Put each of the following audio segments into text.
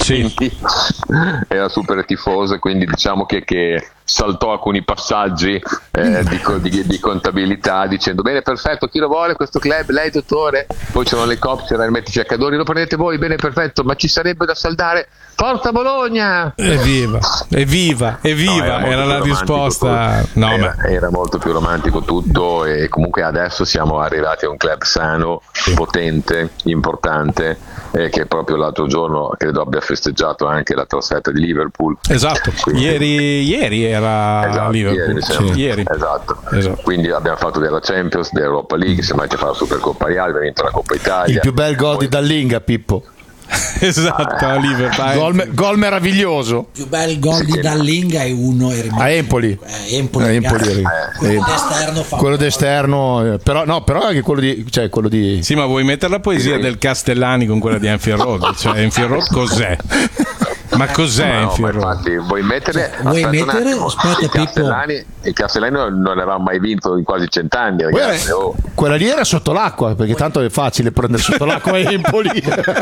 Sì. Quindi era super tifoso e quindi diciamo che saltò alcuni passaggi di contabilità dicendo bene, perfetto, chi lo vuole questo club? Lei dottore? Poi c'erano le coppie, c'era il mettificatore, lo prendete voi? Bene, perfetto, ma ci sarebbe da saldare? Forza Bologna! Evviva, no, era la risposta. Era molto più romantico tutto, e comunque adesso siamo arrivati a un club sano, potente, importante, che proprio l'altro giorno credo abbia festeggiato anche la trasferta di Liverpool. Esatto, quindi, ieri era Liverpool. Ieri. Esatto. Quindi abbiamo fatto della Champions, dell'Europa League, siamo andati a fare la Supercoppa Reale, abbiamo vinto la Coppa Italia. Il più bel gol di Dallinga, Pippo. Esatto, a Liverpool. Gol meraviglioso. Il più bel gol di Dallinga è uno a Empoli. Quello d'esterno, però anche quello di Sì, ma vuoi mettere la poesia del Castellani con quella di Enfield Road? Cioè Enfield Road cos'è? Ma cos'è Enfield Road? Infatti, vuoi mettere il Castellani non aveva mai vinto in quasi 100 anni, ragazzi. Quella lì era sotto l'acqua, perché tanto è facile prendere sotto l'acqua a Empoli.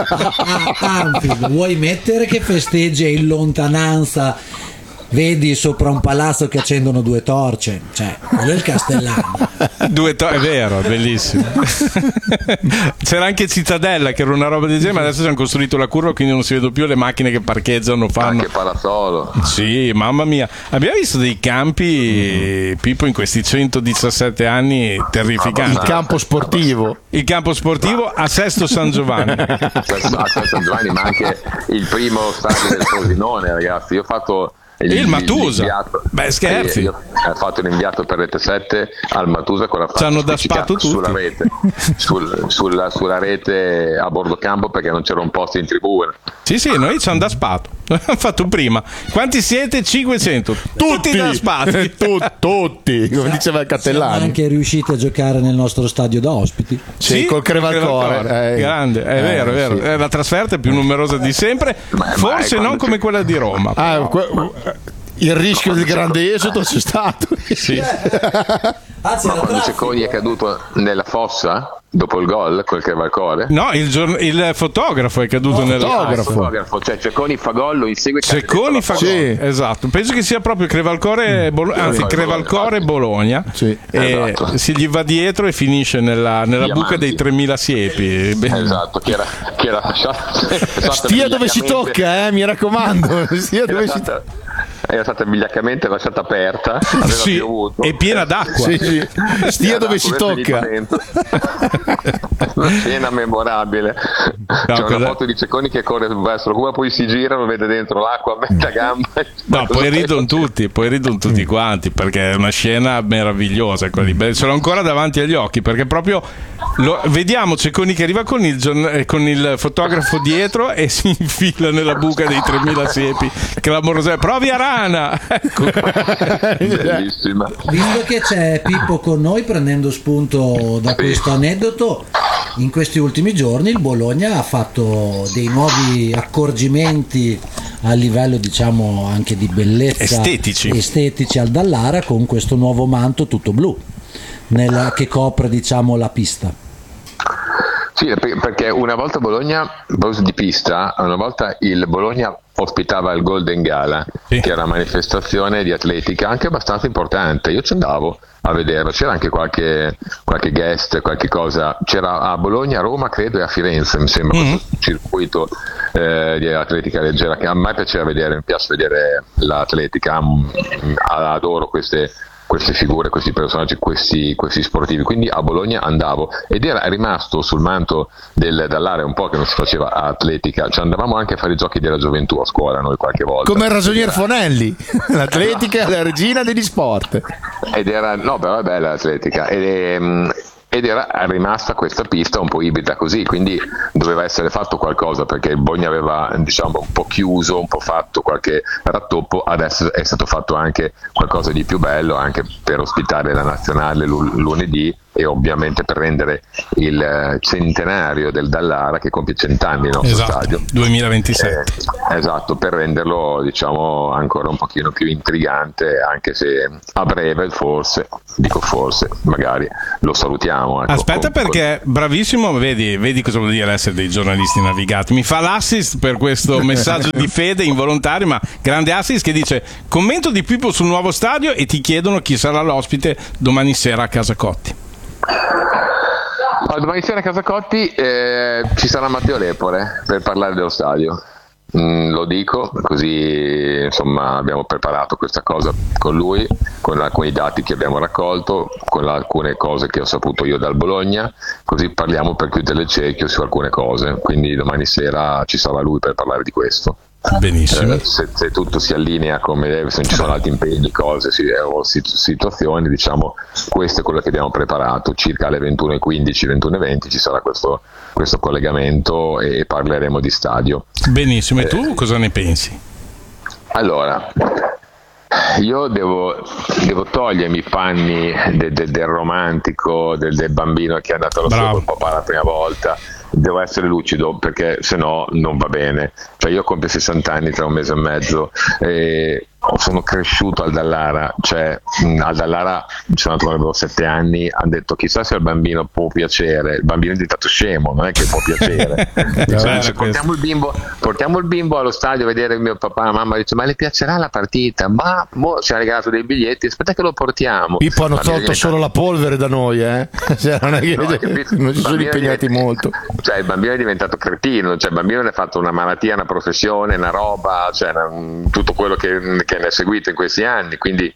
Vuoi mettere che festeggia in lontananza, vedi sopra un palazzo che accendono due torce, cioè quello è il Castellano. È vero, è bellissimo. C'era anche Cittadella che era una roba del genere, ma adesso hanno costruito la curva, quindi non si vedono più le macchine che parcheggiano, fanno anche Palazzolo. Sì, mamma mia, abbiamo visto dei campi, Pippo, in questi 117 anni terrificanti. Il campo sportivo a Sesto San Giovanni. A Sesto San Giovanni, ma anche il primo stadio del Frosinone, ragazzi. Io ho fatto il Matusa, beh scherzi, io ho fatto l'inviato per Rete 7 al Matusa con la faccia spato sulla rete, sulla rete a bordo campo, perché non c'era un posto in tribuna. Sì, noi ci hanno da spato. Hanno fatto prima. Quanti siete? 500. Tutti da spato. Tutti, come diceva il Castellani. Siamo anche riusciti a giocare nel nostro stadio da ospiti. Sì, col Crevalcore. Grande, è vero. Sì. La trasferta è più numerosa di sempre, forse non come quella di Roma. Il rischio del grande esodo c'è stato. Sì. Quando Cecconi è caduto nella fossa dopo il gol col Crevalcore? No, il fotografo è caduto fotografo, cioè Cecconi fa gol, lo insegue. Cecconi fa gol, esatto. Penso che sia proprio Crevalcore Bologna. Sì. Esatto. Si gli va dietro e finisce nella buca dei 3000 siepi. Esatto, che era stia dove si tocca, mi raccomando. Stia dove si tocca. Era stata vigliaccamente lasciata aperta, e piena d'acqua. Sì. Stia dove si tocca. Una scena memorabile. C'è una foto di Cecconi che corre verso la cuba, poi si gira, lo vede dentro l'acqua a mezza gamba. No, poi ridono tutti quanti, perché è una scena meravigliosa. Ce l'ho ancora davanti agli occhi, perché proprio vediamo Cecconi che arriva con il fotografo dietro e si infila nella buca dei 3000 siepi. Clamorosa. Provi a rana, ecco. Bellissima. Visto che c'è Pippo con noi, prendendo spunto da questo aneddoto, in questi ultimi giorni il Bologna ha fatto dei nuovi accorgimenti a livello, diciamo, anche di bellezza, estetici al Dallara, con questo nuovo manto tutto blu che copre, diciamo, la pista. Sì, perché una volta di pista, una volta il Bologna ospitava il Golden Gala, che era una manifestazione di atletica anche abbastanza importante. Io ci andavo a vederlo, c'era anche qualche guest, qualche cosa, c'era a Bologna, a Roma credo, e a Firenze, mi sembra, questo circuito di atletica leggera che a me piaceva vedere, mi piace vedere l'atletica, adoro queste figure, questi personaggi, questi sportivi, quindi a Bologna andavo, ed era rimasto sul manto dall'area un po' che non si faceva atletica, cioè andavamo anche a fare i giochi della gioventù a scuola noi qualche volta, come il ragionier Fonelli. L'atletica è la regina degli sport, però è bella l'atletica, ed era rimasta questa pista un po' ibrida così, quindi doveva essere fatto qualcosa, perché il Bologna aveva, diciamo, un po' chiuso, un po' fatto qualche rattoppo, adesso è stato fatto anche qualcosa di più bello, anche per ospitare la nazionale lunedì, e ovviamente per rendere il centenario del Dallara, che compie 100 anni il nostro stadio, 2027. Esatto, per renderlo diciamo ancora un pochino più intrigante, anche se a breve forse magari lo salutiamo, ecco. Aspetta, perché bravissimo, vedi cosa vuol dire essere dei giornalisti navigati. Mi fa l'assist per questo messaggio di fede involontario, ma grande assist, che dice: commento di Pippo sul nuovo stadio e ti chiedono chi sarà l'ospite domani sera a Casa Cotti. Domani sera a Casa Cotti ci sarà Matteo Lepore per parlare dello stadio. Lo dico così, insomma, abbiamo preparato questa cosa con lui, con alcuni dati che abbiamo raccolto, con alcune cose che ho saputo io dal Bologna, così parliamo per chiudere il cerchio su alcune cose. Quindi domani sera ci sarà lui per parlare di questo. Benissimo. Se tutto si allinea come deve, se non ci sono altri impegni, cose o situazioni, diciamo, questo è quello che abbiamo preparato. Circa alle 21:15, 21:20 ci sarà questo collegamento e parleremo di stadio. Benissimo, e tu cosa ne pensi? Allora, io devo togliermi i panni del romantico, del bambino che è andato allo stadio col papà la prima volta. Devo essere lucido, perché se no non va bene. Cioè, io compio 60 anni tra un mese e mezzo e sono cresciuto al Dallara, cioè al Dallara ci sono andato quando avevo 7 anni, hanno detto chissà se al bambino può piacere. Il bambino è diventato scemo, non è che può piacere. Cioè, portiamo il bimbo allo stadio a vedere il mio papà, la mamma dice: ma le piacerà la partita? Ma ci ha regalato dei biglietti, aspetta che lo portiamo. Pippo, hanno tolto solo la polvere da noi, cioè, non è che non si sono impegnati molto. Cioè, il bambino è diventato cretino, cioè il bambino ne ha fatto una malattia, una professione, una roba, cioè tutto quello che ne è seguito in questi anni. Quindi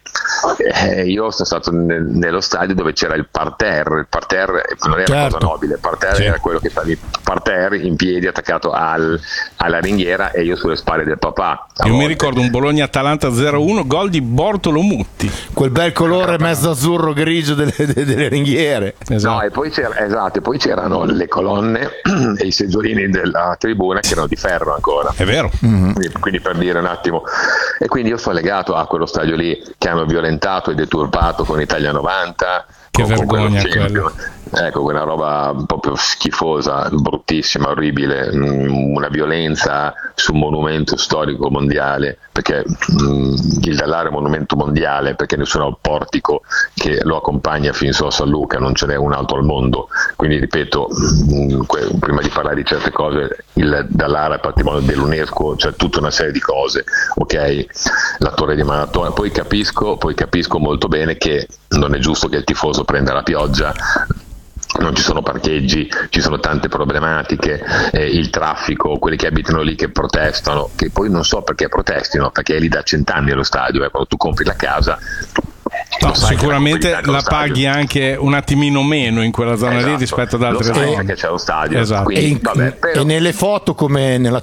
io sono stato nello stadio dove c'era il parterre non era una cosa nobile, il parterre era quello che stavi parterre in piedi attaccato alla ringhiera e io sulle spalle del papà. Io mi ricordo un Bologna-Atalanta 0-1, gol di Bortolo Mutti, quel bel colore mezzo azzurro grigio delle ringhiere. Esatto. No, e poi c'erano le colonne e i seggiolini della tribuna che erano di ferro ancora. È vero. Quindi per dire un attimo, e quindi io sono legato a quello stadio lì che hanno violentato e deturpato con Italia 90. Che vergogna quello. Ecco, quella roba un po' più schifosa, bruttissima, orribile, una violenza su un monumento storico mondiale, perché il Dallara è un monumento mondiale, perché nessuno ha il portico che lo accompagna fin su a San Luca, non ce n'è un altro al mondo. Quindi ripeto, prima di parlare di certe cose, il Dallara è patrimonio dell'UNESCO, c'è tutta una serie di cose, ok? La torre di Maratona, poi capisco molto bene che non è giusto che il tifoso prenda la pioggia. Non ci sono parcheggi, ci sono tante problematiche, il traffico, quelli che abitano lì che protestano, che poi non so perché protestino, perché è lì da 100 anni allo stadio, quando tu compri la casa. No, sicuramente la paghi anche un attimino meno in quella zona lì rispetto ad altre zone. Perché c'è lo stadio. Esatto. Quindi, e nelle foto, come nelle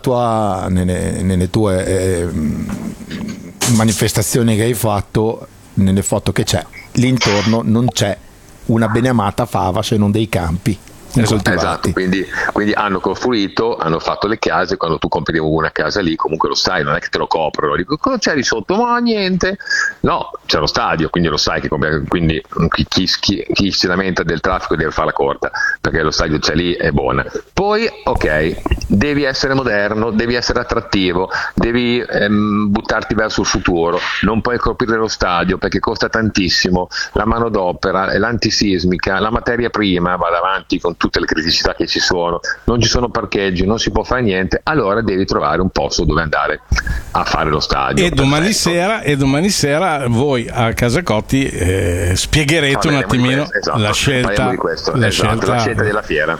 tue manifestazioni che hai fatto, nelle foto che c'è, l'intorno non c'è una beneamata fava se non dei campi. Esatto, quindi hanno costruito, hanno fatto le case. Quando tu compri una casa lì comunque lo sai, non è che te lo coprono, dico cosa c'è di sotto, ma niente, no, c'è lo stadio, quindi lo sai che quindi chi si lamenta del traffico deve fare la corta, perché lo stadio c'è lì, è buona. Poi ok, devi essere moderno, devi essere attrattivo, devi buttarti verso il futuro, non puoi coprire lo stadio perché costa tantissimo, la manodopera, l'antisismica, la materia prima va davanti con tutte le criticità che ci sono, non ci sono parcheggi, non si può fare niente, allora devi trovare un posto dove andare a fare lo stadio. E domani sera voi a Casa Cotti spiegherete un attimino la scelta della fiera.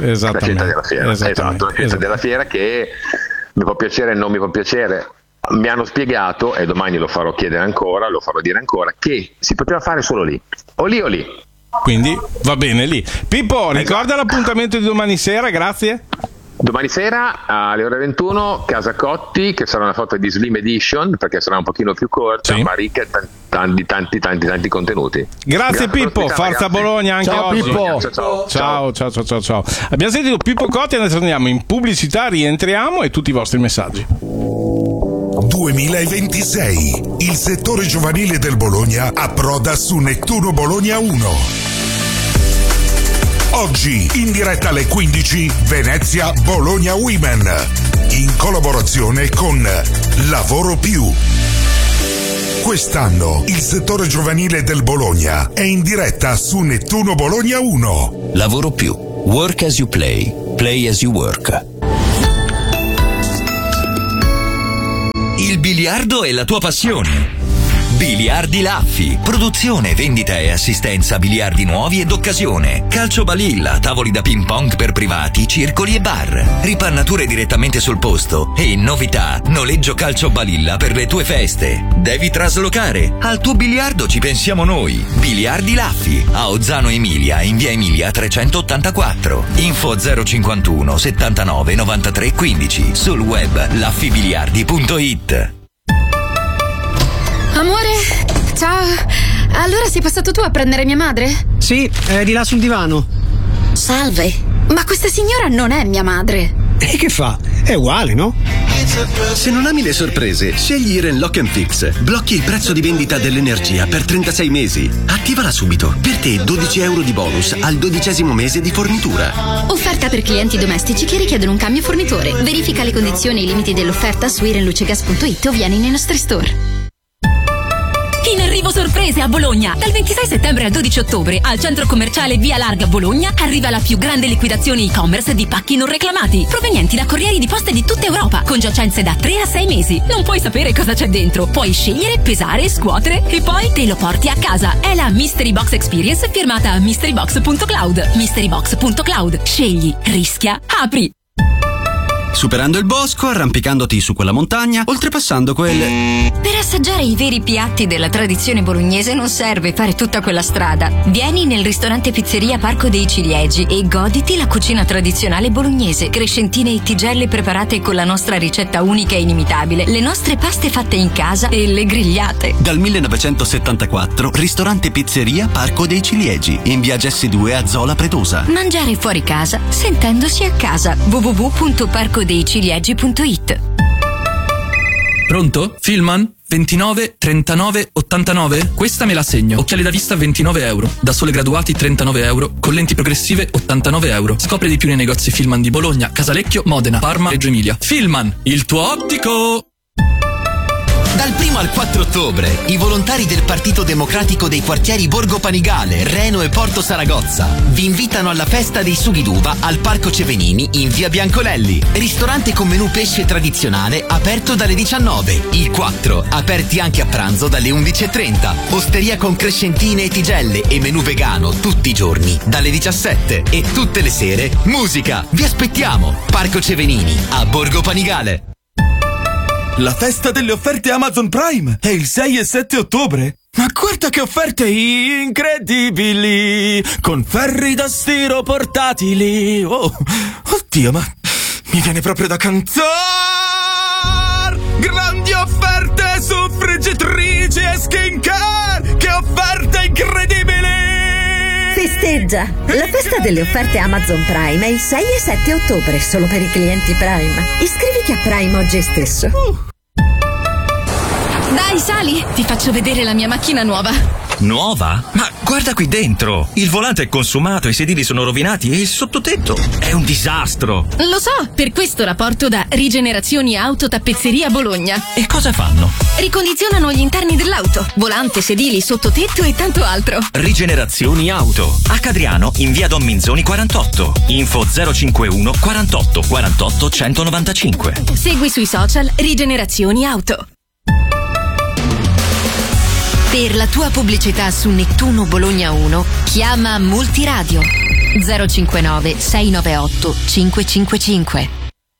Della fiera che mi può piacere e non mi può piacere. Mi hanno spiegato, e domani lo farò chiedere ancora, lo farò dire ancora, che si poteva fare solo lì, o lì o lì. Quindi va bene lì. Pippo, ricorda l'appuntamento di domani sera, grazie. Domani sera alle ore 21 Casa Cotti, che sarà una sorta di Slim Edition perché sarà un pochino più corta, ma ricca e tanti contenuti. Grazie Pippo, forza Bologna anche ciao, oggi. Pippo. Ciao. Abbiamo sentito Pippo Cotti, adesso andiamo in pubblicità, rientriamo e tutti i vostri messaggi. 2026. Il settore giovanile del Bologna approda su Nettuno Bologna 1. Oggi in diretta alle 15 Venezia Bologna Women, in collaborazione con Lavoro Più. Quest'anno il settore giovanile del Bologna è in diretta su Nettuno Bologna 1. Lavoro Più. Work as you play. Play as you work. Il biliardo è la tua passione. Biliardi Laffi, produzione, vendita e assistenza biliardi nuovi ed occasione, calcio balilla, tavoli da ping pong per privati, circoli e bar, ripannature direttamente sul posto e novità, noleggio calcio balilla per le tue feste. Devi traslocare? Al tuo biliardo ci pensiamo noi. Biliardi Laffi, a Ozzano Emilia, in via Emilia 384. Info 051 79 93 15, sul web laffibiliardi.it. Amore, ciao. Allora sei passato tu a prendere mia madre? Sì, è di là sul divano. Salve, ma questa signora non è mia madre. E che fa? È uguale, no? Se non ami le sorprese, scegli Iren Lock & Fix. Blocchi il prezzo di vendita dell'energia per 36 mesi. Attivala subito. Per te 12 euro di bonus al 12° mese di fornitura. Offerta per clienti domestici che richiedono un cambio fornitore. Verifica le condizioni e i limiti dell'offerta su irenlucegas.it o vieni nei nostri store. In arrivo sorprese a Bologna. Dal 26 settembre al 12 ottobre al centro commerciale Via Larga Bologna arriva la più grande liquidazione e-commerce di pacchi non reclamati, provenienti da corrieri di poste di tutta Europa, con giacenze da 3 a 6 mesi. Non puoi sapere cosa c'è dentro, puoi scegliere, pesare, scuotere e poi te lo porti a casa. È la Mystery Box Experience firmata mysterybox.cloud. Mysterybox.cloud. Scegli, rischia, apri. Superando il bosco, arrampicandoti su quella montagna, oltrepassando quel... Per assaggiare i veri piatti della tradizione bolognese non serve fare tutta quella strada. Vieni nel ristorante Pizzeria Parco dei Ciliegi e goditi la cucina tradizionale bolognese, crescentine e tigelle preparate con la nostra ricetta unica e inimitabile, le nostre paste fatte in casa e le grigliate. Dal 1974, ristorante Pizzeria Parco dei Ciliegi, in via Gessi 2 a Zola Pretosa. Mangiare fuori casa, sentendosi a casa. www.parcodeiciliegi.it. Pronto? Filman? 29 39 89? Questa me la segno. Occhiali da vista 29 euro. Da sole graduati 39 euro. Con lenti progressive 89 euro. Scopri di più nei negozi Filman di Bologna, Casalecchio, Modena, Parma e Reggio Emilia. Filman, il tuo ottico! Dal 1 al 4 ottobre, i volontari del Partito Democratico dei quartieri Borgo Panigale, Reno e Porto Saragozza vi invitano alla festa dei sughi d'uva al Parco Cevenini in via Biancolelli. Ristorante con menù pesce tradizionale aperto dalle 19. Il 4, aperti anche a pranzo dalle 11:30. Osteria con crescentine e tigelle e menù vegano tutti i giorni dalle 17. E tutte le sere, musica. Vi aspettiamo. Parco Cevenini a Borgo Panigale. La festa delle offerte Amazon Prime è il 6 e 7 ottobre. Ma guarda che offerte incredibili! Con ferri da stiro portatili. Oh, oddio, ma mi viene proprio da cantare! Grandi offerte su friggitrici e skincare! Che offerte incredibili! Festeggia! La festa delle offerte Amazon Prime è il 6 e 7 ottobre, solo per i clienti Prime. Iscriviti a Prime oggi stesso. Dai, sali! Ti faccio vedere la mia macchina nuova. Nuova? Ma guarda qui dentro! Il volante è consumato, i sedili sono rovinati e il sottotetto è un disastro! Lo so, per questo la porto da Rigenerazioni Auto Tappezzeria Bologna. E cosa fanno? Ricondizionano gli interni dell'auto, volante, sedili, sottotetto e tanto altro. Rigenerazioni Auto. A Cadriano, in via Don Minzoni 48. Info 051 48 48 195. Segui sui social Rigenerazioni Auto. Per la tua pubblicità su Nettuno Bologna 1, chiama Multiradio 059 698 555.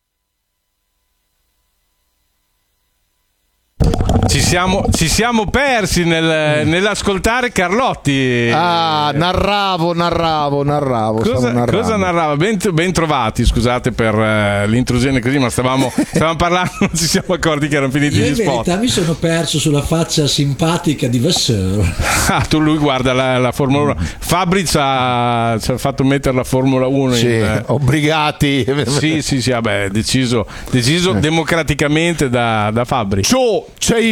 Ci siamo persi nell'ascoltare Carlotti. Narravo. Cosa narrava? Ben trovati, scusate per l'intrusione così, ma stavamo parlando, non ci siamo accorti che erano finiti gli spot. In verità mi sono perso sulla faccia simpatica di Vasseur. Lui guarda la Formula 1. Fabri ci ha fatto mettere la Formula 1 obbligati. Sì, vabbè, deciso democraticamente da Fabri. C'è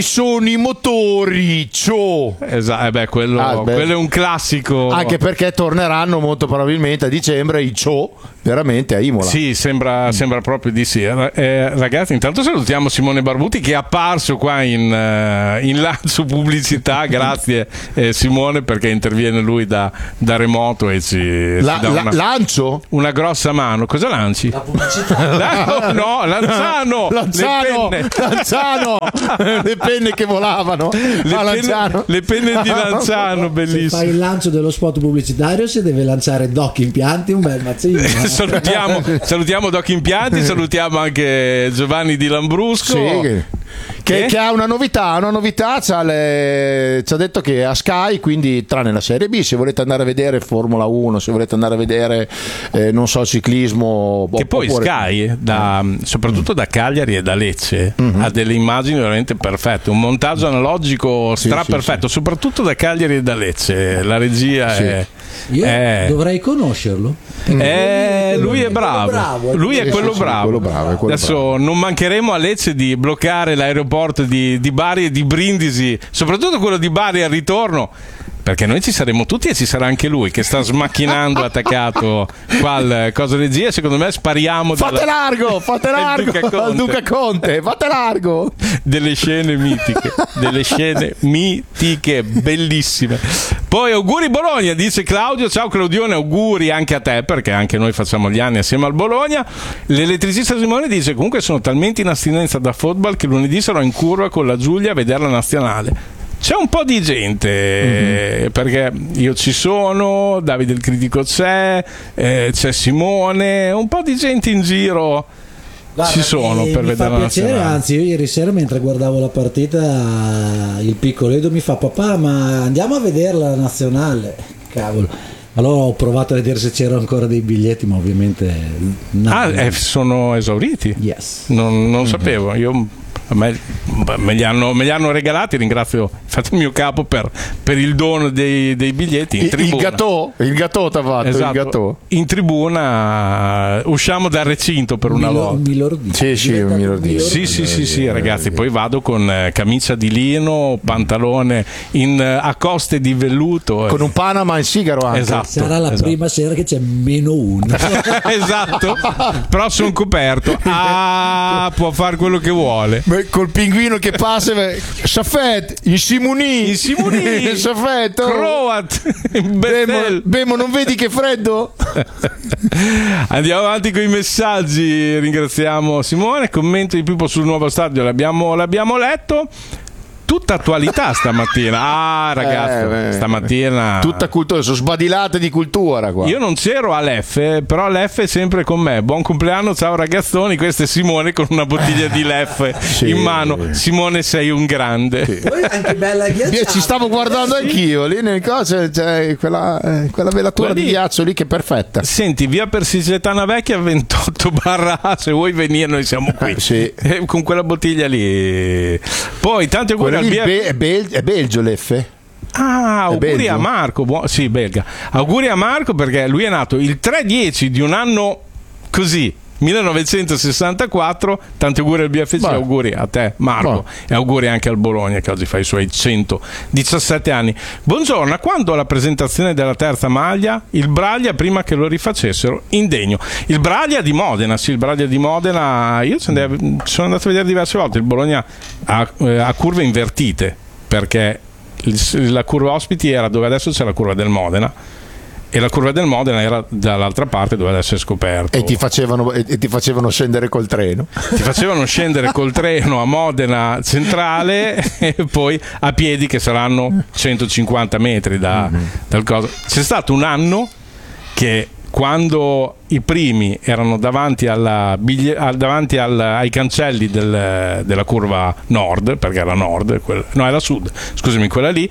sono i motori? Esatto, quello è un classico. Anche perché torneranno molto probabilmente a dicembre i veramente a Imola. Sì, sembra proprio di sì. Ragazzi, intanto salutiamo Simone Barbuti che è apparso qua in lancio pubblicità. Grazie Simone, perché interviene lui da remoto e ci dà lancio? Una grossa mano. Cosa lanci? La pubblicità. No, Lanzano. Lanzano. Le penne che volavano. Le penne di Lanzano, bellissimo. Se fai il lancio dello spot pubblicitario si deve lanciare Doc Impianti, un bel mazzino. Salutiamo Doc Impianti, salutiamo anche Giovanni di Lambrusco. Sì, che ha una novità, ci ha detto che a Sky, quindi tranne la Serie B, se volete andare a vedere Formula 1, se volete andare a vedere non so, ciclismo, che poi Sky soprattutto da Cagliari e da Lecce ha delle immagini veramente perfette, un montaggio analogico perfetto, soprattutto da Cagliari e da Lecce, la regia è... Io dovrei conoscerlo. Lui è bravo. Lui è quello bravo. Adesso non mancheremo a Lecce di bloccare l'aeroporto di Bari e di Brindisi, soprattutto quello di Bari al ritorno, perché noi ci saremo tutti e ci sarà anche lui che sta smacchinando attaccato qua al coso regia. Secondo me spariamo. Fate largo al Duca Conte, fate largo. Delle scene mitiche, bellissime. Poi auguri Bologna, dice Claudio. Ciao Claudione, auguri anche a te, perché anche noi facciamo gli anni assieme al Bologna. L'elettricista Simone dice: comunque sono talmente in astinenza da football che lunedì sarò in curva con la Giulia a vedere la nazionale. C'è un po' di gente, perché io ci sono, Davide il critico c'è Simone, un po' di gente in giro. Guarda, ci sono per vedere la nazionale. Anzi, io ieri sera mentre guardavo la partita, il piccolo Edo mi fa: papà, ma andiamo a vedere la nazionale. Cavolo. Allora ho provato a vedere se c'erano ancora dei biglietti, ma ovviamente sono esauriti. Yes. Non sapevo. Io me li hanno regalati, ringrazio il mio capo per il dono dei biglietti in tribuna. Il gatò t'ha fatto. Esatto. Il gatò in tribuna usciamo dal recinto per una volta. Sì, ragazzi, poi vado con camicia di lino, pantalone a coste di velluto con un Panama in sigaro anche. Esatto, sarà la prima sera che c'è -1. Esatto, però sono coperto. Può fare quello che vuole. Col pinguino che passa, Safet, in Simoni, Safet, Croat, Bemo, non vedi che freddo? Andiamo avanti con i messaggi. Ringraziamo Simone. Commento di Pippo sul nuovo stadio, l'abbiamo letto. Tutta attualità stamattina. Ragazzi, stamattina tutta cultura, sono sbadilate di cultura qua. Io non c'ero all'F, però l'F è sempre con me. Buon compleanno, ciao ragazzoni. Questo è Simone con una bottiglia di L'F in mano. Simone, sei un grande. Poi anche bella ghiacciata. Ci stavo guardando anch'io lì nel coso, c'è quella velatura di ghiaccio lì che è perfetta. Senti, via Persigetana Vecchia 28/A, se vuoi venire noi siamo qui. Con quella bottiglia lì. Poi tanti auguri è belgio l'F? Auguri a Marco. Sì, belga. Auguri a Marco, perché lui è nato il 3/10 di un anno così, 1964. Tanti auguri al BFC. Auguri a te Marco e auguri anche al Bologna che oggi fa i suoi 117 anni. Buongiorno. Quando la presentazione della terza maglia, il Braglia prima che lo rifacessero indegno. Il Braglia di Modena, io sono andato a vedere diverse volte. Il Bologna ha curve invertite, perché la curva ospiti era dove adesso c'è la curva del Modena e la curva del Modena era dall'altra parte dove adesso è scoperto. E ti facevano scendere col treno. Ti facevano scendere col treno a Modena centrale e poi a piedi, che saranno 150 metri dal coso. C'è stato un anno che, quando i primi erano davanti ai cancelli della curva nord, perché era nord, era sud, scusami, quella lì,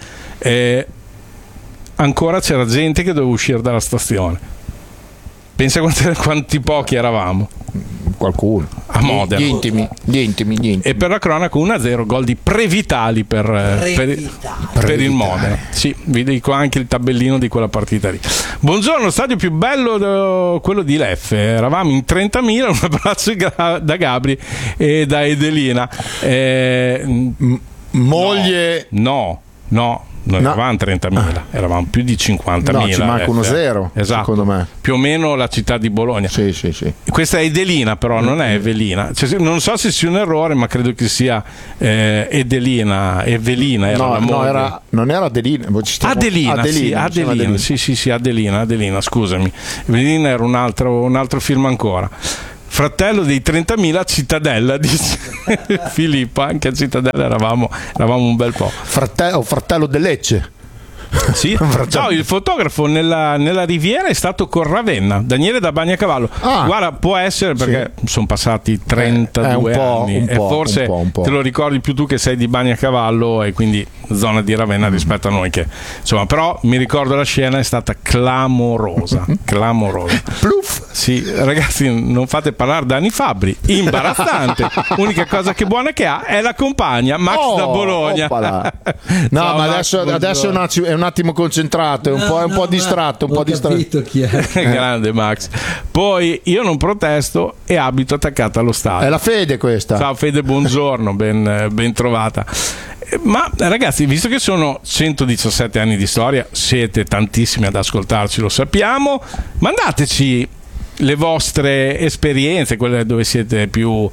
ancora c'era gente che doveva uscire dalla stazione. Pensa quanti pochi eravamo. Qualcuno a Modena, gli intimi. E per la cronaca 1-0, gol di Previtali per il Modena. Sì, vi dico anche il tabellino di quella partita lì. Buongiorno, stadio più bello quello di Leffe, eravamo in 30.000. Un abbraccio da Gabri e da Edelina. moglie. No. Non eravamo 30.000, eravamo più di 50.000. No, ci manca uno zero, esatto, secondo me. Più o meno la città di Bologna. Sì. Questa è Edelina, però non è Evelina. Cioè, non so se sia un errore, ma credo che sia Edelina. Evelina era la moglie. Non era Adelina. Adelina. Sì, Adelina, scusami. Evelina era un altro film ancora. Fratello dei 30.000, Cittadella, dice Filippo. Anche a Cittadella eravamo un bel po'. Fratello del Lecce. Sì. No, il fotografo nella Riviera è stato con Ravenna, Daniele da Bagnacavallo. Guarda, può essere perché sono passati 32 anni e forse te lo ricordi più tu che sei di Bagnacavallo e quindi zona di Ravenna rispetto a noi che insomma, però mi ricordo la scena è stata clamorosa. Pluff. Sì, ragazzi, non fate parlare Dani Fabbri, imbarazzante. Unica cosa che buona che ha è la compagna Max da Bologna. No, ma adesso è un attimo concentrato, è un po' distratto, Ho capito chi è. Grande Max. Poi io non protesto e abito attaccata allo stadio. È la Fede questa. Ciao Fede, buongiorno, ben trovata. Ma ragazzi, visto che sono 117 anni di storia, siete tantissimi ad ascoltarci, lo sappiamo, mandateci le vostre esperienze, quelle dove siete più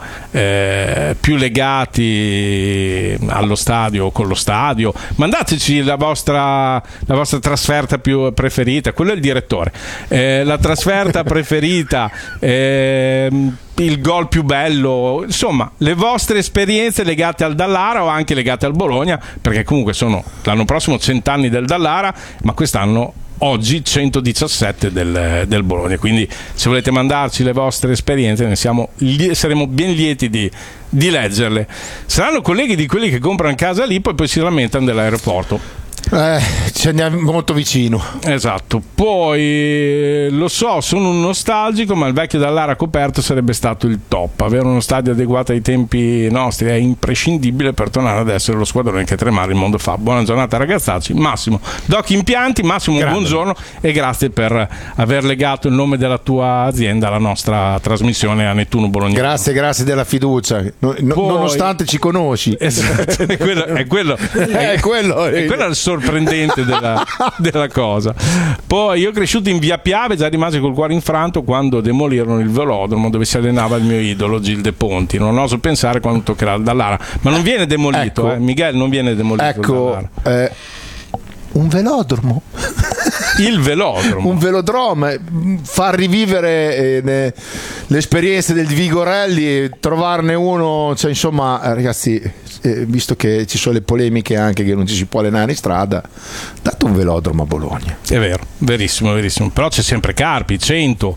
legati allo stadio o con lo stadio. Mandateci la vostra trasferta più preferita, quello è il direttore, la trasferta preferita, il gol più bello, insomma le vostre esperienze legate al Dallara o anche legate al Bologna, perché comunque sono l'anno prossimo 100 anni del Dallara, ma quest'anno oggi 117 del Bologna, quindi se volete mandarci le vostre esperienze saremo ben lieti di leggerle. Saranno colleghi di quelli che comprano casa lì poi si lamentano dell'aeroporto. Ci andiamo molto vicino. Esatto. Poi lo so, sono un nostalgico, ma il vecchio Dallara coperto sarebbe stato il top. Avere uno stadio adeguato ai tempi nostri è imprescindibile per tornare ad essere lo squadrone che tremare il mondo fa. Buona giornata ragazzacci. Massimo Doc Impianti. Massimo, buongiorno e grazie per aver legato il nome della tua azienda alla nostra trasmissione a Nettuno Bologna. Grazie della fiducia. Nonostante ci conosci. Esatto. È quello il sorprendente della cosa. Poi io cresciuto in via Piave, già rimasi col cuore infranto quando demolirono il velodromo dove si allenava il mio idolo Gil De Ponti. Non oso pensare quando toccherà il Dallara, ma non viene demolito, Miguel, non viene demolito il Dallara. Un velodromo. Il velodromo. Un velodromo fa rivivere le esperienze del Vigorelli e trovarne uno, cioè insomma ragazzi, visto che ci sono le polemiche anche che non ci si può allenare in strada, date un velodromo a Bologna. È vero, verissimo, però c'è sempre Carpi, 100.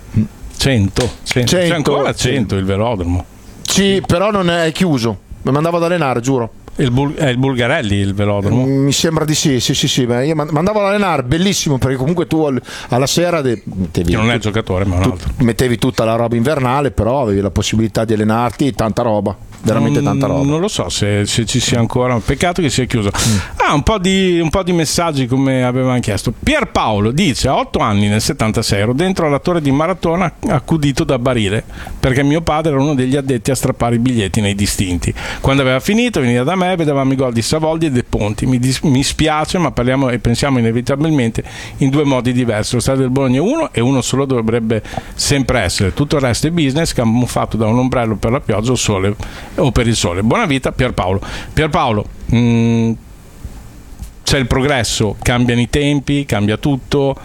C'è ancora 100 il velodromo. Sì, però non è chiuso, mi andavo ad allenare, giuro. È il Bulgarelli il velodromo? Mi sembra di sì. Beh, io mandavo ad allenare, bellissimo, perché comunque tu alla sera non è giocatore, ma un altro. Mettevi tutta la roba invernale, però avevi la possibilità di allenarti, tanta roba. Veramente tanta roba. Non lo so se ci sia ancora. Peccato che sia chiuso. Un po' di messaggi come avevamo chiesto. Pierpaolo dice: a 8 anni nel 76 ero dentro alla torre di Maratona accudito da barile perché mio padre era uno degli addetti a strappare i biglietti nei distinti. Quando aveva finito veniva da me, vedevamo i gol di Savoldi e De Ponti. Mi spiace, ma parliamo e pensiamo inevitabilmente in due modi diversi. Lo stadio del Bologna è uno e uno solo dovrebbe sempre essere. Tutto il resto è business camuffato da un ombrello per la pioggia o per il sole. Buona vita Pierpaolo, c'è il progresso, cambiano i tempi, cambia tutto,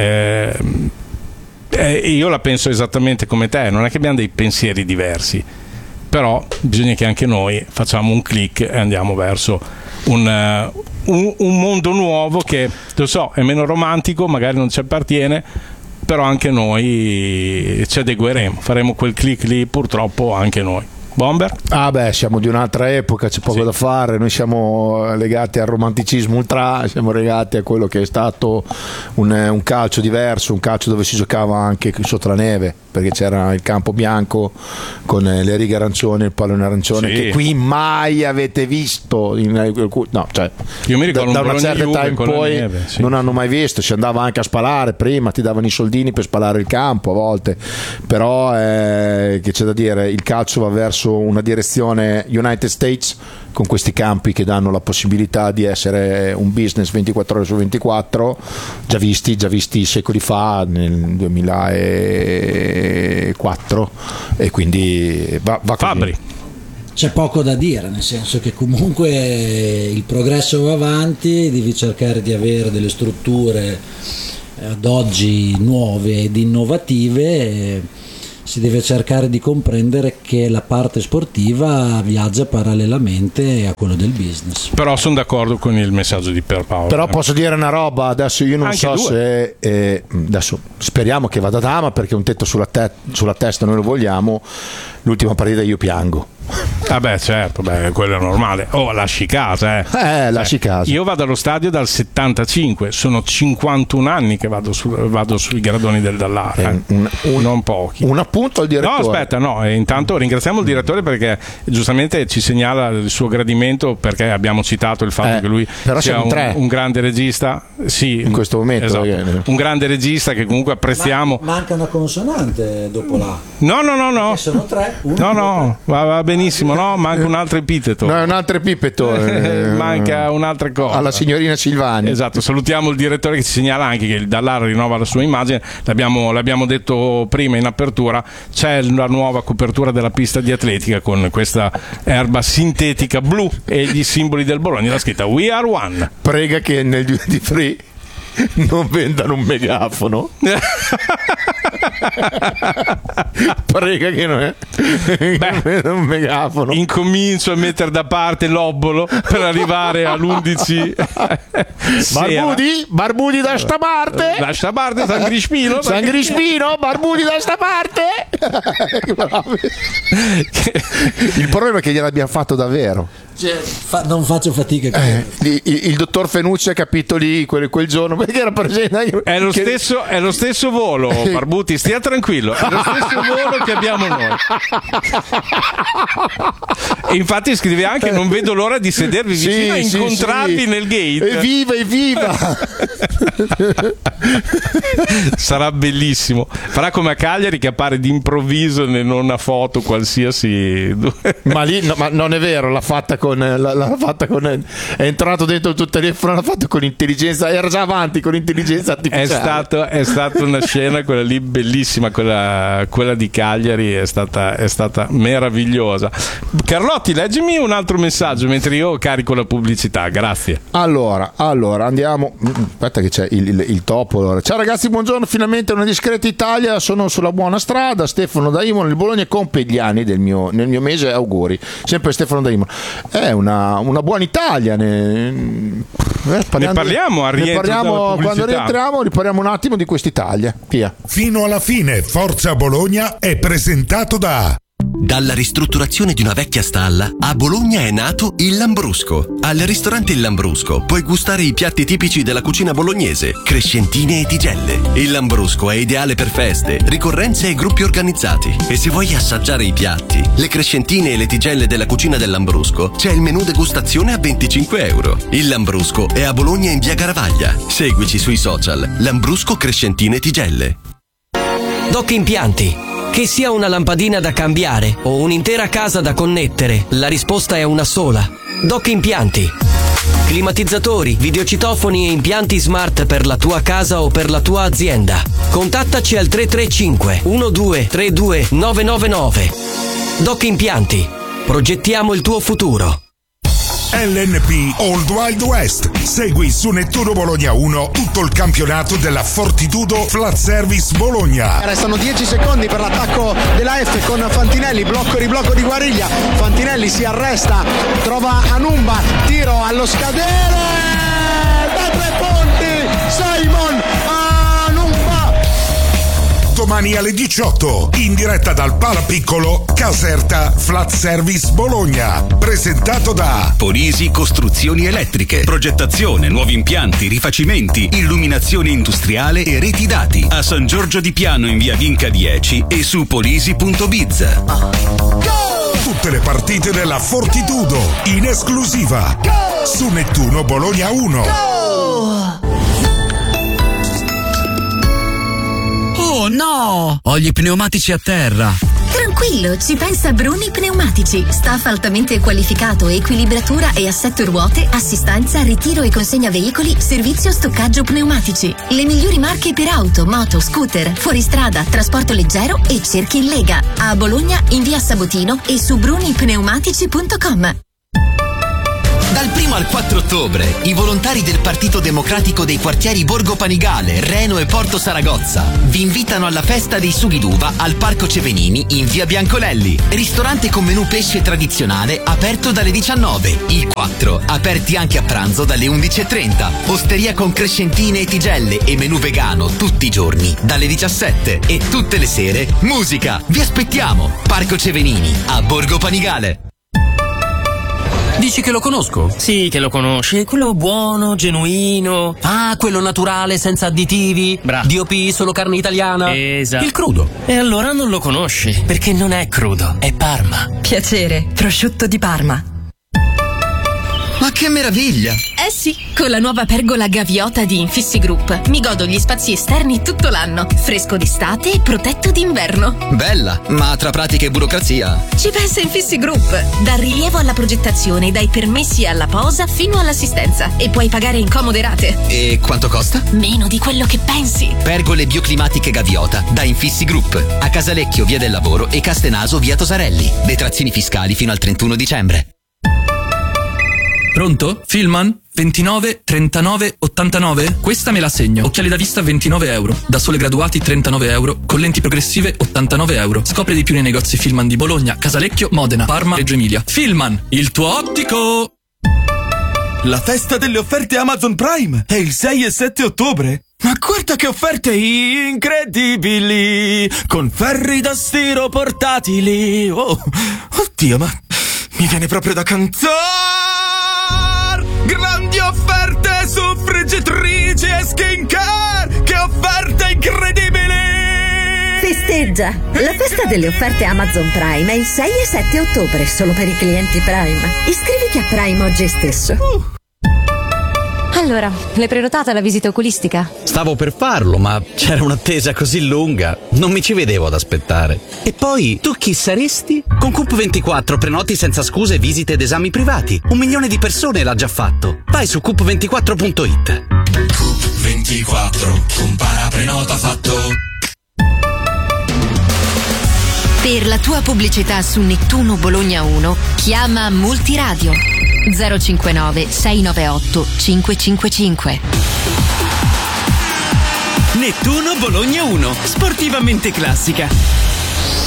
io la penso esattamente come te, non è che abbiamo dei pensieri diversi, però bisogna che anche noi facciamo un click e andiamo verso un mondo nuovo che, lo so, è meno romantico, magari non ci appartiene, però anche noi ci adegueremo, faremo quel click lì, purtroppo anche noi. Bomber? Siamo di un'altra epoca, c'è poco da fare, noi siamo legati al romanticismo ultra, siamo legati a quello che è stato un calcio diverso, un calcio dove si giocava anche sotto la neve, perché c'era il campo bianco con le righe arancioni, il pallone arancione, che qui mai avete visto, io mi ricordo da una certa età in poi non hanno mai visto, si andava anche a spalare, prima ti davano i soldini per spalare il campo a volte, però che c'è da dire, il calcio va verso una direzione United States questi campi che danno la possibilità di essere un business 24 ore su 24, già visti secoli fa, nel 2004, e quindi va così. Fabri. C'è poco da dire, nel senso che comunque il progresso va avanti, devi cercare di avere delle strutture ad oggi nuove ed innovative, si deve cercare di comprendere che la parte sportiva viaggia parallelamente a quello del business. Però sono d'accordo con il messaggio di Pierpaolo. Però posso dire una roba, adesso io non so se adesso speriamo che vada Dama, perché un tetto sulla testa noi lo vogliamo. L'ultima partita io piango. Vabbè, certo, quello è normale. Lasci casa, lasci casa. Io vado allo stadio dal 75, sono 51 anni che vado sui gradoni del Dallara, non pochi. Un appunto al direttore. No, aspetta, intanto ringraziamo il direttore perché giustamente ci segnala il suo gradimento, perché abbiamo citato il fatto che lui sia un grande regista. Sì, in questo momento, esatto, un grande regista che comunque apprezziamo. Manca una consonante dopo la. No. Perché sono 3. No, va benissimo, no? Manca un altro epiteto. No, un altro epiteto. Manca un'altra cosa. Alla signorina Silvani. Esatto, salutiamo il direttore che ci segnala anche che il Dallara rinnova la sua immagine. L'abbiamo detto prima in apertura, c'è la nuova copertura della pista di atletica con questa erba sintetica blu e gli simboli del Bologna, la scritta We Are One. Prega che nel duty free non vendano un megafono. Prega che non è un megafono. Incomincio a mettere da parte l'obolo per arrivare all'11. Barbudi da sta parte. San Grispino, Barbudi da sta parte. Il problema è che gliel'abbiamo fatto davvero. Non faccio fatica. Il dottor Fenucci ha capito lì quel giorno, perché era presente. È lo stesso volo, Barbuti, stia tranquillo, è lo stesso volo che abbiamo noi. E infatti scrive anche: non vedo l'ora di sedervi vicino e incontrarvi nel gate. Evviva! Sarà bellissimo. Farà come a Cagliari, che appare d'improvviso in una foto qualsiasi. Ma lì ma non è vero, l'ha fatta con è entrato dentro il tuo telefono, l'ha fatto con intelligenza, era già avanti con intelligenza artificiale. È stata una scena quella lì bellissima, quella di Cagliari è stata meravigliosa. Carlotti, leggimi un altro messaggio mentre io carico la pubblicità, grazie. Allora andiamo, aspetta che c'è il topo. Allora. Ciao ragazzi, buongiorno, finalmente una discreta Italia, sono sulla buona strada. Stefano da Imola, il Bologna compie gli anni nel mio mese, auguri. Sempre Stefano da Imola. È una buona Italia. Ne parliamo quando rientriamo, riparliamo un attimo di quest'Italia. Via. Fino alla fine Forza Bologna è presentato da... Dalla ristrutturazione di una vecchia stalla, a Bologna è nato il Lambrusco. Al ristorante Il Lambrusco puoi gustare i piatti tipici della cucina bolognese, crescentine e tigelle. Il Lambrusco è ideale per feste, ricorrenze e gruppi organizzati. E se vuoi assaggiare i piatti, le crescentine e le tigelle della cucina del Lambrusco, c'è il menù degustazione a 25 euro. Il Lambrusco è a Bologna in via Garavaglia. Seguici sui social. Lambrusco Crescentine Tigelle. Doc Impianti. Che sia una lampadina da cambiare o un'intera casa da connettere, la risposta è una sola. Doc Impianti. Climatizzatori, videocitofoni e impianti smart per la tua casa o per la tua azienda. Contattaci al 335 1232 999. Doc Impianti. Progettiamo il tuo futuro. LNP Old Wild West. Segui su Nettuno Bologna 1 tutto il campionato della Fortitudo Flat Service Bologna. Restano 10 secondi per l'attacco della F con Fantinelli, riblocco di Guariglia. Fantinelli si arresta, trova Anumba, tiro allo scadere da 3 punti, Simon Anumba. Domani alle 18 in diretta dal Palapiccolo Caserta Flat Service Bologna, presentato da Polisi Costruzioni Elettriche, progettazione, nuovi impianti, rifacimenti, illuminazione industriale e reti dati a San Giorgio di Piano in via Vinca 10 e su polisi.biz. Tutte le partite della Fortitudo in esclusiva su Nettuno Bologna 1. Oh no! Ho gli pneumatici a terra. Tranquillo, ci pensa Bruni Pneumatici. Staff altamente qualificato, equilibratura e assetto ruote, assistenza, ritiro e consegna veicoli, servizio stoccaggio pneumatici. Le migliori marche per auto, moto, scooter, fuoristrada, trasporto leggero e cerchi in Lega. A Bologna, in via Sabotino e su brunipneumatici.com. Dal 1 al 4 ottobre, i volontari del Partito Democratico dei quartieri Borgo Panigale, Reno e Porto Saragozza vi invitano alla festa dei sughi d'uva al Parco Cevenini in via Biancolelli. Ristorante con menù pesce tradizionale aperto dalle 19. Il 4, aperti anche a pranzo dalle 11:30. Osteria con crescentine e tigelle e menù vegano tutti i giorni dalle 17. E tutte le sere, musica. Vi aspettiamo. Parco Cevenini a Borgo Panigale. Dici che lo conosco? Sì, che lo conosci. Quello buono, genuino. Ah, quello naturale, senza additivi. Bravo. DOP, solo carne italiana. Esatto. Il crudo. E allora non lo conosci, perché non è crudo, è Parma. Piacere, prosciutto di Parma. Ma che meraviglia! Eh sì, con la nuova pergola Gaviota di Infissi Group mi godo gli spazi esterni tutto l'anno. Fresco d'estate e protetto d'inverno. Bella, ma tra pratica e burocrazia. Ci pensa Infissi Group. Dal rilievo alla progettazione, dai permessi alla posa fino all'assistenza. E puoi pagare in comode rate. E quanto costa? Meno di quello che pensi. Pergole bioclimatiche Gaviota da Infissi Group. A Casalecchio, via del Lavoro e Castenaso, via Tosarelli. Detrazioni fiscali fino al 31 dicembre. Pronto? Filman? 29 39 89? Questa me la segno. Occhiali da vista 29 euro. Da sole graduati 39 euro. Con lenti progressive 89 euro. Scopri di più nei negozi Filman di Bologna, Casalecchio, Modena, Parma, Reggio Emilia. Filman, il tuo ottico! La festa delle offerte Amazon Prime è il 6 e 7 ottobre. Ma guarda che offerte incredibili! Con ferri da stiro portatili. Oh, oddio, ma mi viene proprio da cantare! Grandi offerte su friggitrici e skincare! Che offerte incredibili! Festeggia! La festa delle offerte Amazon Prime è il 6 e 7 ottobre solo per i clienti Prime. Iscriviti a Prime oggi stesso. Allora, l'hai prenotata la visita oculistica? Stavo per farlo, ma c'era un'attesa così lunga, non mi ci vedevo ad aspettare. E poi, tu chi saresti? Con Coop24 prenoti senza scuse visite ed esami privati. 1 milione di persone l'ha già fatto. Vai su coop24.it. Coop24, compara, prenota, fatto. Per la tua pubblicità su Nettuno Bologna 1, chiama Multiradio 059 698 555. Nettuno Bologna 1, sportivamente classica.